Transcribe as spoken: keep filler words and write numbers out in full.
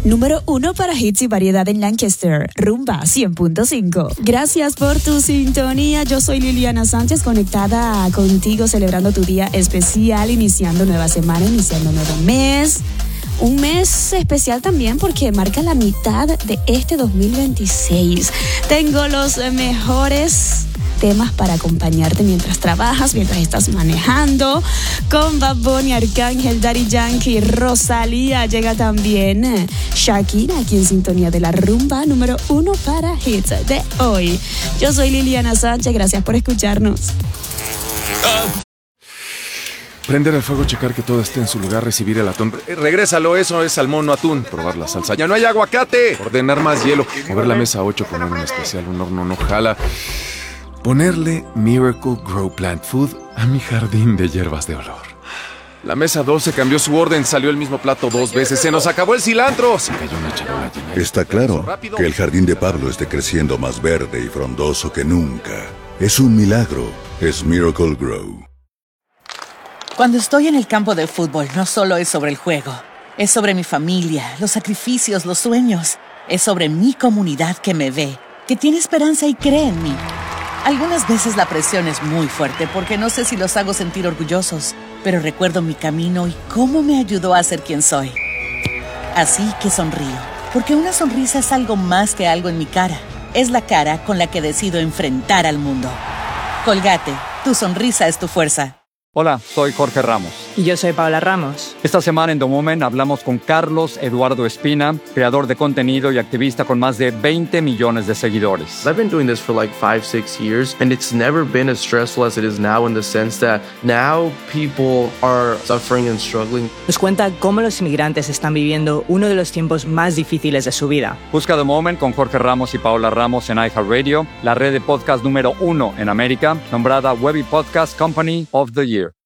número uno para hits y variedad en Lancaster, Rumba cien punto cinco. Gracias por tu sintonía. Yo soy Liliana Sánchez, conectada contigo, celebrando tu día especial, iniciando nueva semana, iniciando nuevo mes. Un mes especial también porque marca la mitad de este dos mil veintiséis. Tengo los mejores temas para acompañarte mientras trabajas, mientras estás manejando. Con Bad Bunny, Arcángel, Daddy Yankee, Rosalía. Llega también Shakira, aquí en sintonía de la rumba número uno para hits de hoy. Yo soy Liliana Sánchez, gracias por escucharnos. Prender el fuego, checar que todo esté en su lugar, recibir el atún. Eh, regrésalo, eso es salmón, no atún. Probar la salsa. ¡Ya no hay aguacate! Ordenar más hielo. Mover la mesa ocho, poner un especial, un horno no jala. Ponerle Miracle Grow Plant Food a mi jardín de hierbas de olor. La mesa doce cambió su orden, salió el mismo plato dos veces. ¡Se nos acabó el cilantro! Se cayó una charola llena. Está claro que el jardín de Pablo esté creciendo más verde y frondoso que nunca. Es un milagro. Es Miracle Grow. Cuando estoy en el campo de fútbol, no solo es sobre el juego. Es sobre mi familia, los sacrificios, los sueños. Es sobre mi comunidad que me ve, que tiene esperanza y cree en mí. Algunas veces la presión es muy fuerte porque no sé si los hago sentir orgullosos, pero recuerdo mi camino y cómo me ayudó a ser quien soy. Así que sonrío, porque una sonrisa es algo más que algo en mi cara. Es la cara con la que decido enfrentar al mundo. Colgate, tu sonrisa es tu fuerza. Hola, soy Jorge Ramos. Y yo soy Paola Ramos. Esta semana en The Moment hablamos con Carlos Eduardo Espina, creador de contenido y activista con más de veinte millones de seguidores. I've been doing this for like five, six years, and it's never been as stressful as it is now in the sense that now people are suffering and struggling. Nos cuenta cómo los inmigrantes están viviendo uno de los tiempos más difíciles de su vida. Busca The Moment con Jorge Ramos y Paola Ramos en iHeartRadio, la red de podcast número uno en América, nombrada Webby Podcast Company of the Year.